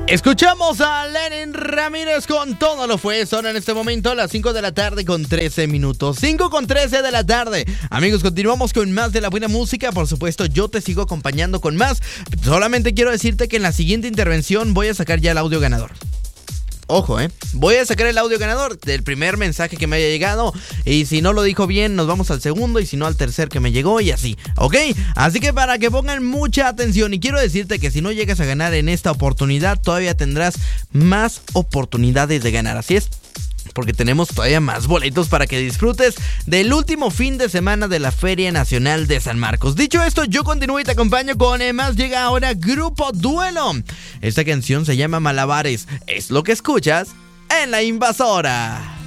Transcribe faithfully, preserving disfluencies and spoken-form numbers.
Escuchamos a Lenin Ramírez con Todo Lo Fue. Son en este momento las cinco de la tarde con trece minutos. cinco con trece de la tarde. Amigos, continuamos con más de la buena música. Por supuesto, yo te sigo acompañando con más. Solamente quiero decirte que en la siguiente intervención voy a sacar ya el audio ganador. Ojo, eh. Voy a sacar el audio ganador del primer mensaje que me haya llegado. Y si no lo dijo bien, nos vamos al segundo. Y si no, al tercer que me llegó y así, ¿ok? Así que para que pongan mucha atención. Y quiero decirte que si no llegas a ganar en esta oportunidad, todavía tendrás más oportunidades de ganar. Así es, porque tenemos todavía más boletos para que disfrutes del último fin de semana de la Feria Nacional de San Marcos. Dicho esto, yo continúo y te acompaño con eh, más. Llega ahora Grupo Duelo. Esta canción se llama Malabares. Es lo que escuchas en La Invasora.